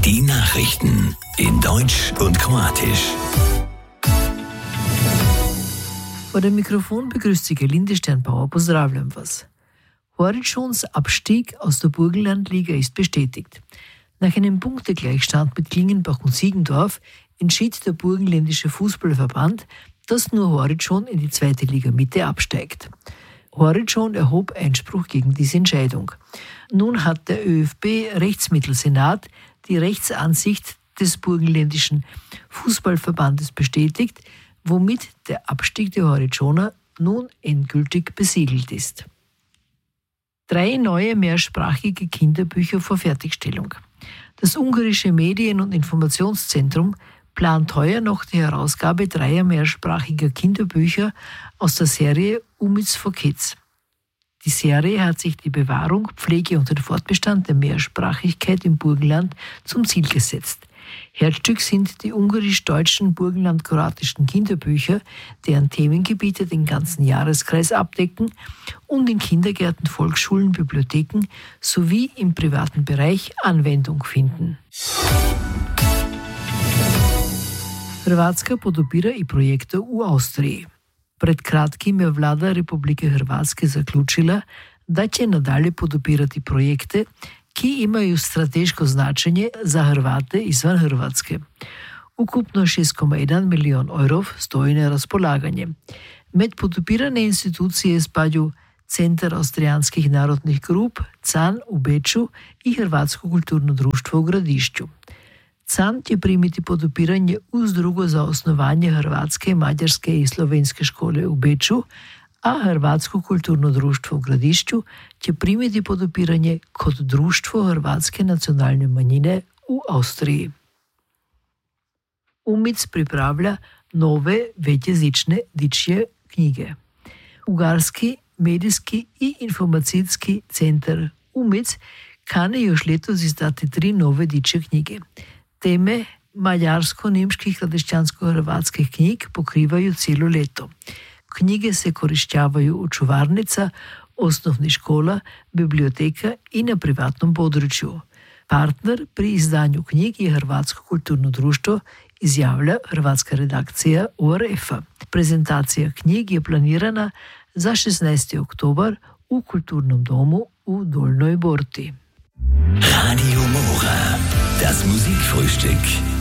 Die Nachrichten in Deutsch und Kroatisch. Vor dem Mikrofon begrüßt Sie Gerlinde Sternbauer. Pozdravljam vas. Horičons Abstieg aus der Burgenlandliga ist bestätigt. Nach einem Punktegleichstand mit Klingenbach und Siegendorf entschied der Burgenländische Fußballverband, dass nur Horičon in die 2. Liga Mitte absteigt. Horičon erhob Einspruch gegen diese Entscheidung. Nun hat der ÖFB-Rechtsmittelsenat die Rechtsansicht des Burgenländischen Fußballverbandes bestätigt, womit der Abstieg der Horičoner nun endgültig besiegelt ist. 3 neue mehrsprachige Kinderbücher vor Fertigstellung. Das ungarische Medien- und Informationszentrum plant heuer noch die Herausgabe 3 mehrsprachiger Kinderbücher aus der Serie Umic for Kids. Die Serie hat sich die Bewahrung, Pflege und den Fortbestand der Mehrsprachigkeit im Burgenland zum Ziel gesetzt. Herzstück sind die ungarisch-deutschen burgenland-kroatischen Kinderbücher, deren Themengebiete den ganzen Jahreskreis abdecken und in Kindergärten, Volksschulen, Bibliotheken sowie im privaten Bereich Anwendung finden. Hrvatska podupira i projekte u Austriji. Pred kratkim je vlada Republike Hrvatske zaključila da će nadalje podupirati projekte, ki imaju strateško značenje za Hrvate izvan Hrvatske. Ukupno 6,1 milijon evrov stoji na razpolaganje. Med podupirane institucije spadajo Centar Avstrijanskih narodnih grup, CAN u Beču i Hrvatsko kulturno društvo u Gradišću. CAN će primiti podupiranje uz drugo za osnovanje hrvatske, mađarske i slovenske škole u Beču, a Hrvatsko kulturno društvo u Gradišću će primiti podupiranje kot društvo hrvatske nacionalne manjine u Avstriji. Umic pripravlja nove večjezične dečje knjige. Ugarski medijski i informacijski centar Umic kane još letos izdati 3 nove dečje knjige. Teme mađarsko-nemških radeščansko-hrvatskih knjig pokrivaju celo leto. Knjige se koriščavajo v čuvarnica, osnovni škola, biblioteka in na privatnom področju. Partner pri izdanju knjig je Hrvatsko kulturno društvo, izjavlja hrvatska redakcija ORF-a. Prezentacija knjig je planirana za 16. oktober v Kulturnom domu v Dolnoj Borti. Radio Mora, das Musikfrühstück.